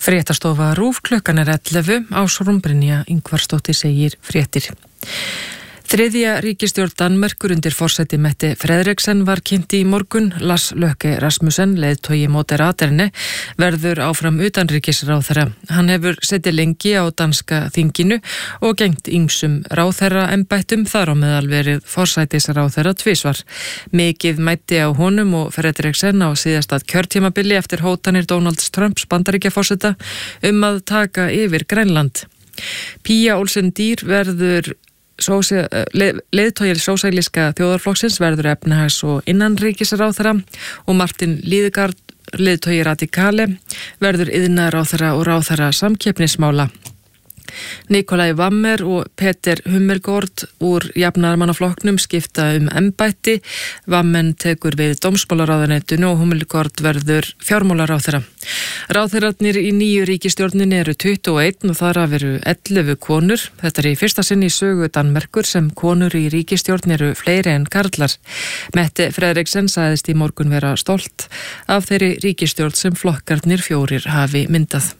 Fréttastofa RÚV klukkan 11 Ásrún Brynja Ingvarsdóttir segir fréttir. Þriðja ríkisstjórn Danmerkur undir forsæti Mette Frederiksen var kynnt í morgun. Lars Løkke Rasmussen, leiðtogi Moderaterne, verður áfram utanríkisráðherra. Hann hefur setið lengi á danska þinginu og gegnt ýmsum ráðherraembættum, þar á meðal verið forsætisráðherra tvisvar. Mikið mætti á honum og Frederiksen á síðasta kjörtímabili eftir hótanir Donalds Trumps Bandaríkjaforseta að taka yfir Grænland. Pia Olsen Dyhr verður leiðtogi sósíalíska þjóðarflokksins verður efnahags- og innanríkisráðherra og Martin Lidegaard, leiðtogi Radikale, verður iðnaðarráðherra og ráðherra samkeppnismála. Nikolai Wammer og Peter Hummelgaard úr jafnaðarmannaflokknum skipta embætti. Wammen tekur við dómsmálaráðuneytinu og Hummelgaard verður fjármálaráðherra. Ráðherrarnir í nýju ríkisstjórninni eru 21 og þar af eru 11 konur. Þetta í fyrsta sinn í sögu Danmerkur sem konur í ríkisstjórn eru fleiri en karlar. Mette Frederiksen sagðist í morgun vera stolt af þeirri ríkisstjórn sem flokkarnir 4 hafi myndað.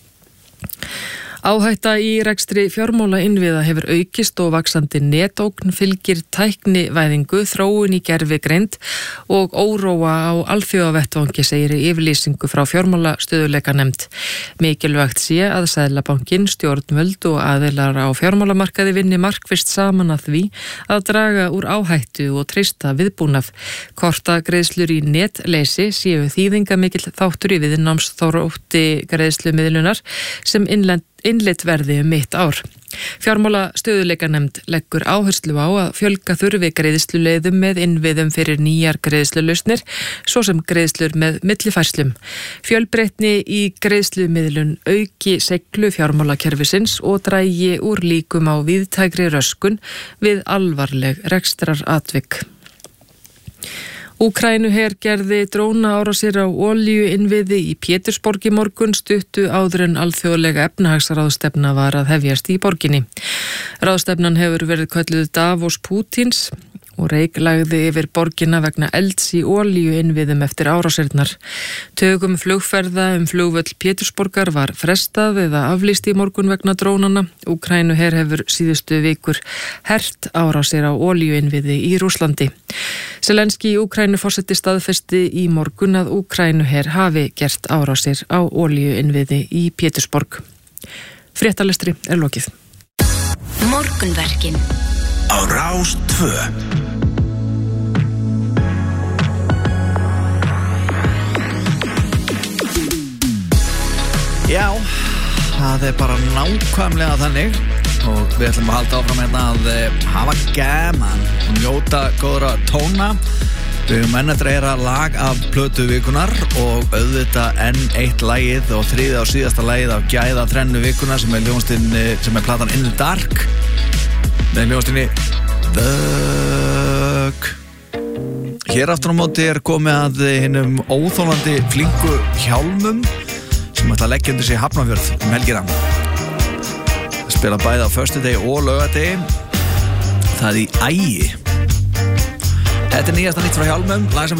Áhætta í rekstri fjármálainnviða hefur aukist og vaxandi netógn fylgir tæknivæðingu, þróun í gervigreind og óróa á alþjóðavettvangi, segir í yfirlýsingu frá fjármálastöðugleikanefnd. Mikilvægt sé að Seðlabankinn, stjórnvöld og aðilar á fjármálamarkaði vinni markvisst saman að því að draga úr áhættu og treysta viðbúnað. Kortagreiðslur í netleysi séu þýðingamikill þáttur í viðnámsþórótti greiðslumiðlunar sem innleitt verði mitt ár. Fjármálastöðugleikanefnd leggur áherslu á að fjölga þurfi greiðsluleiðum með innviðum fyrir nýjar greiðslulausnir, svo sem greiðslur með millifærslum. Fjölbreytni í greiðslumiðlun auki seiglu fjármálakerfisins og dragi úr líkum á víðtækri röskun við alvarleg rekstraratvik. Úkraínuher gerði drónaárásir á olíuinnviði í Pétursborg í morgun stuttu áður en alþjóðlega efnahagsráðstefna var að hefjast í borginni. Ráðstefnan hefur verið kölluð Davos Pútins og lagði yfir borgina vegna elds í olíuinnviðum eftir árásirnar. Tögum flugferða flugvöll Pétursborgar var frestað eða aflýst í morgun vegna drónanna. Úkraínuher hefur síðustu vikur hert árásir á olíuinnviði í Rússlandi. Zelenski Úkraínuforseti staðfesti í morgun að Úkraínuher hafi gert árásir á olíuinnviði í Pétursborg. Fréttalestri lokið. Morgunverkin á Rás 2. Já, það bara nákvæmlega þannig og við ætlum að halda áfram hérna að hafa gaman og njóta góðra tóna. Við höfum enn eftir að heyra lag af plötu vikunar og auðvitað enn eitt lagið og þriðja og síðasta lagið af gæða þrennu vikunar sem sem er platan In the Dark með hljónstinni Thug. Hér aftur á móti komið að hinum óþolandi flinku Hjálmum sem ætla að leggja undir sig Hafnarfjörð helgina. Spila bæði á föstudegi og laugardegi. Það í Ægi. Þetta er nýjasta nýtt frá Hjálmum, lag sem